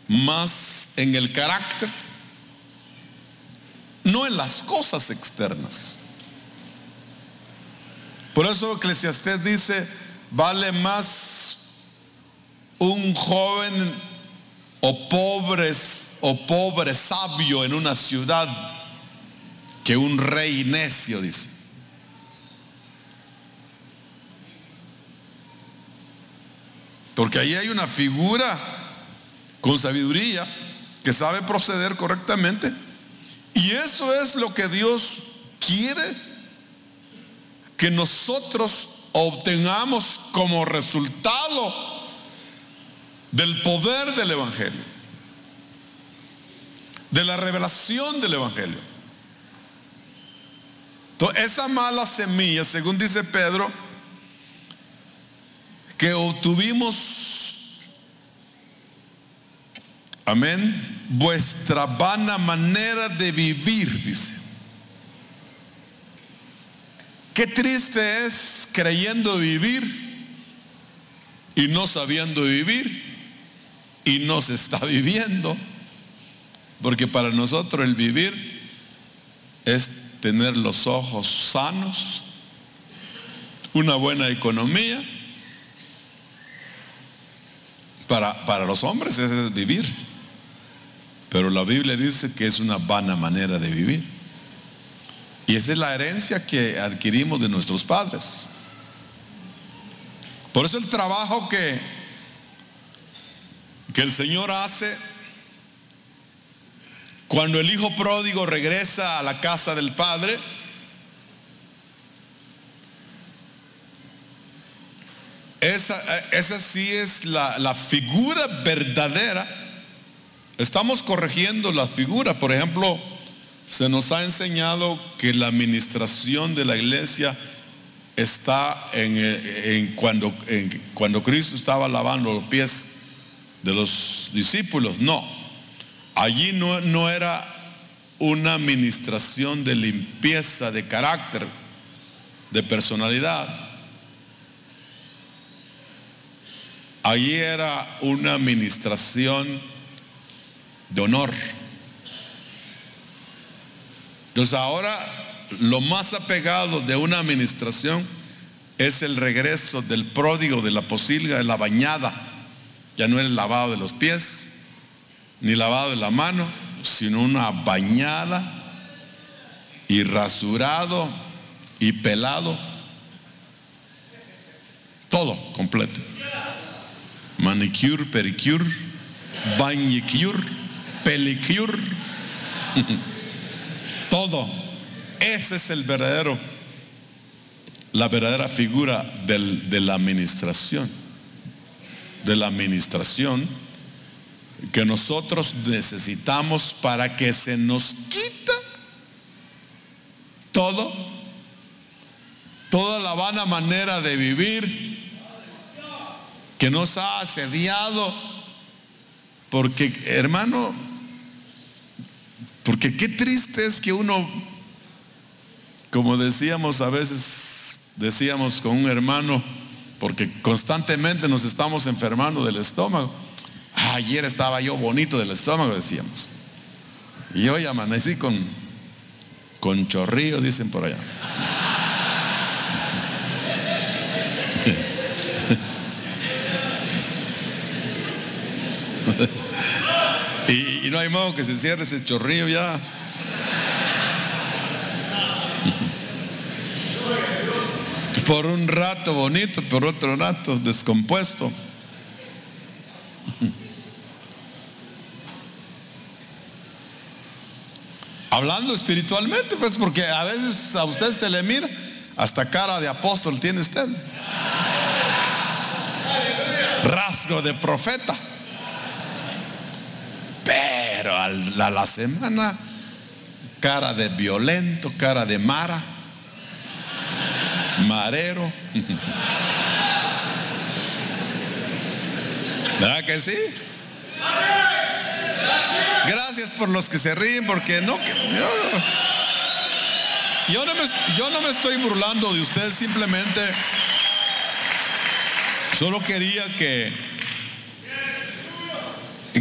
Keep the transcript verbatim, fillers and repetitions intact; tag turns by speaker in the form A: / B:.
A: más en el carácter, no en las cosas externas. Por eso Eclesiastés dice: vale más un joven o pobre, o pobre sabio en una ciudad que un rey necio, dice. Porque ahí hay una figura con sabiduría que sabe proceder correctamente. Y eso es lo que Dios quiere que nosotros obtengamos como resultado del poder del Evangelio, de la revelación del Evangelio. Entonces, esa mala semilla, según dice Pedro, que obtuvimos, amén, vuestra vana manera de vivir, dice. Qué triste es creyendo vivir y no sabiendo vivir, y no se está viviendo, porque para nosotros el vivir es tener los ojos sanos, una buena economía. Para, para los hombres ese es vivir, pero la Biblia dice que es una vana manera de vivir. Y esa es la herencia que adquirimos de nuestros padres. Por eso el trabajo que, que el Señor hace cuando el hijo pródigo regresa a la casa del padre, esa, esa sí es la, la figura verdadera. Estamos corrigiendo la figura. Por ejemplo, se nos ha enseñado que la administración de la iglesia está en, en, cuando, en cuando Cristo estaba lavando los pies de los discípulos. No, allí no, no era una administración de limpieza de carácter, de personalidad. Allí era una administración de honor. Entonces ahora lo más apegado de una administración es el regreso del pródigo de la posilga, de la bañada. Ya no es el lavado de los pies, ni lavado de la mano, sino una bañada y rasurado y pelado. Todo completo. Manicure, pedicure, bañicure, pelicure. Todo. Ese es el verdadero, la verdadera figura del, de la administración. De la administración que nosotros necesitamos para que se nos quita todo, toda la vana manera de vivir que nos ha asediado. Porque, hermano, porque qué triste es que uno, como decíamos a veces, decíamos con un hermano, porque constantemente nos estamos enfermando del estómago. Ah, ayer estaba yo bonito del estómago, decíamos, y hoy amanecí con, con chorrillo, dicen por allá. Y, y no hay modo que se cierre ese chorrillo ya. Por un rato bonito, por otro rato descompuesto. Hablando espiritualmente, pues, porque a veces a usted se le mira, hasta cara de apóstol tiene usted, rasgo de profeta. Pero a la, a la semana, cara de violento, cara de mara, marero. ¿Verdad que sí? Gracias por los que se ríen, porque no, que, yo, yo, no me, yo no me estoy burlando de ustedes, simplemente solo quería que